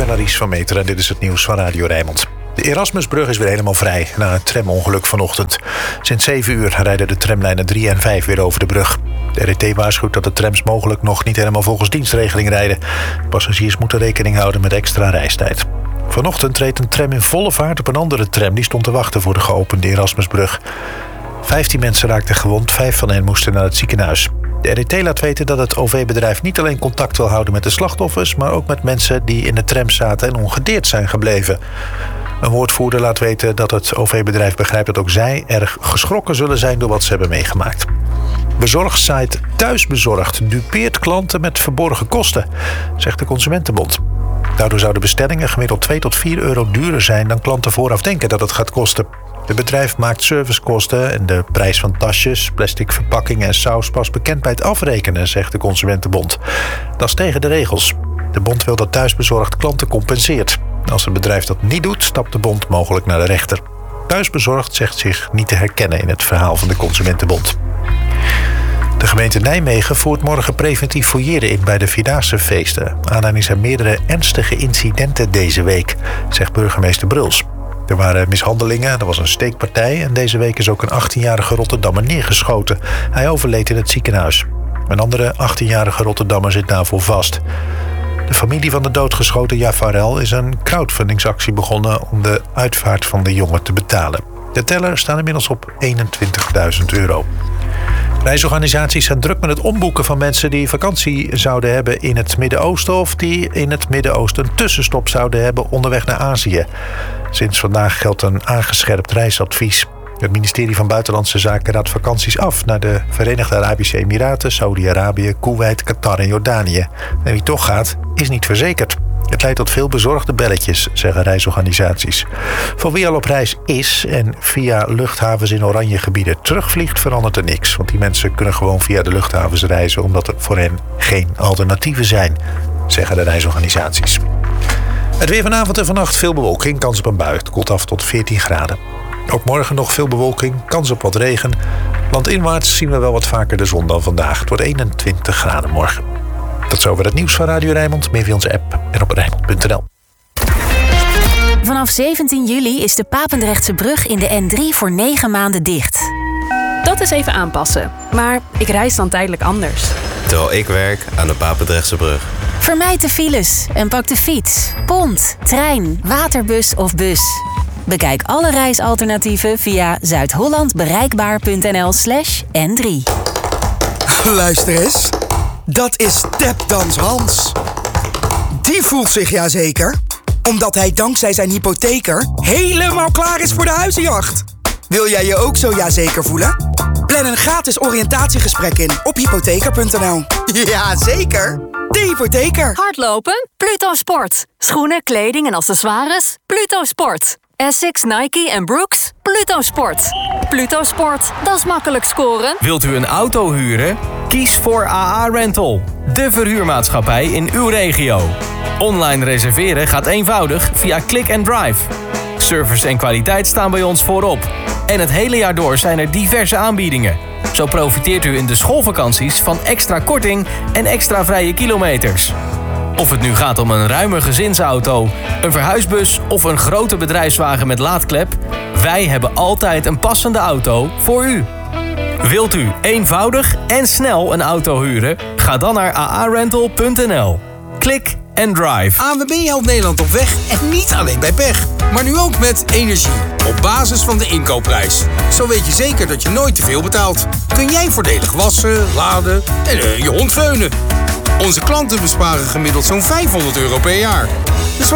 ben Aries van Meteren en dit is het nieuws van Radio Rijnmond. De Erasmusbrug is weer helemaal vrij na een tramongeluk vanochtend. Sinds 7 uur rijden de tramlijnen 3 en 5 weer over de brug. De RET waarschuwt dat de trams mogelijk nog niet helemaal volgens dienstregeling rijden. Passagiers moeten rekening houden met extra reistijd. Vanochtend reed een tram in volle vaart op een andere tram. Die stond te wachten voor de geopende Erasmusbrug. 15 mensen raakten gewond, 5 van hen moesten naar het ziekenhuis. De RET laat weten dat het OV-bedrijf niet alleen contact wil houden met de slachtoffers, maar ook met mensen die in de tram zaten en ongedeerd zijn gebleven. Een woordvoerder laat weten dat het OV-bedrijf begrijpt dat ook zij erg geschrokken zullen zijn door wat ze hebben meegemaakt. Bezorgsite Thuisbezorgd dupeert klanten met verborgen kosten, zegt de Consumentenbond. Daardoor zouden bestellingen gemiddeld 2 tot 4 euro duurder zijn dan klanten vooraf denken dat het gaat kosten. Het bedrijf maakt servicekosten en de prijs van tasjes, plastic verpakkingen en saus pas bekend bij het afrekenen, zegt de Consumentenbond. Dat is tegen de regels. De bond wil dat Thuisbezorgd klanten compenseert. Als een bedrijf dat niet doet, stapt de bond mogelijk naar de rechter. Thuisbezorgd zegt zich niet te herkennen in het verhaal van de Consumentenbond. De gemeente Nijmegen voert morgen preventief fouilleren in bij de Vierdaagse feesten. Aanleiding zijn meerdere ernstige incidenten deze week, zegt burgemeester Bruls. Er waren mishandelingen, er was een steekpartij en deze week is ook een 18-jarige Rotterdammer neergeschoten. Hij overleed in het ziekenhuis. Een andere 18-jarige Rotterdammer zit daarvoor vast. De familie van de doodgeschoten Jafarel is een crowdfundingsactie begonnen om de uitvaart van de jongen te betalen. De teller staat inmiddels op €21.000. Reisorganisaties zijn druk met het omboeken van mensen die vakantie zouden hebben in het Midden-Oosten of die in het Midden-Oosten een tussenstop zouden hebben onderweg naar Azië. Sinds vandaag geldt een aangescherpt reisadvies. Het ministerie van Buitenlandse Zaken raadt vakanties af naar de Verenigde Arabische Emiraten, Saudi-Arabië, Koeweit, Qatar en Jordanië. En wie toch gaat, is niet verzekerd. Het leidt tot veel bezorgde belletjes, zeggen reisorganisaties. Voor wie al op reis is en via luchthavens in oranje gebieden terugvliegt, verandert er niks. Want die mensen kunnen gewoon via de luchthavens reizen, omdat er voor hen geen alternatieven zijn, zeggen de reisorganisaties. Het weer vanavond en vannacht veel bewolking, kans op een bui. Het koelt af tot 14 graden. Ook morgen nog veel bewolking, kans op wat regen. Landinwaarts zien we wel wat vaker de zon dan vandaag. Het wordt 21 graden morgen. Tot zover het nieuws van Radio Rijnmond. Meer via onze app en op Rijnmond.nl. Vanaf 17 juli is de Papendrechtse brug in de N3 voor 9 maanden dicht. Dat is even aanpassen. Maar ik reis dan tijdelijk anders. Terwijl ik werk aan de Papendrechtse brug. Vermijd de files en pak de fiets, pont, trein, waterbus of bus. Bekijk alle reisalternatieven via zuidhollandbereikbaar.nl/N3. Luister eens. Dat is Tapdans Hans. Die voelt zich jazeker, omdat hij dankzij zijn hypotheker helemaal klaar is voor de huizenjacht. Wil jij je ook zo jazeker voelen? Plan een gratis oriëntatiegesprek in op hypotheker.nl. Jazeker, de hypotheker. Hardlopen? Pluto Sport. Schoenen, kleding en accessoires? Pluto Sport. Essex, Nike en Brooks? Pluto Sport. Pluto Sport, dat is makkelijk scoren. Wilt u een auto huren? Kies voor AA Rental, de verhuurmaatschappij in uw regio. Online reserveren gaat eenvoudig via Click and Drive. Service en kwaliteit staan bij ons voorop. En het hele jaar door zijn er diverse aanbiedingen. Zo profiteert u in de schoolvakanties van extra korting en extra vrije kilometers. Of het nu gaat om een ruime gezinsauto, een verhuisbus of een grote bedrijfswagen met laadklep, wij hebben altijd een passende auto voor u. Wilt u eenvoudig en snel een auto huren? Ga dan naar aarental.nl. Klik en drive. ANWB helpt Nederland op weg en niet alleen bij pech. Maar nu ook met energie. Op basis van de inkoopprijs. Zo weet je zeker dat je nooit te veel betaalt. Kun jij voordelig wassen, laden en je hond veunen. Onze klanten besparen gemiddeld zo'n €500 per jaar. Dus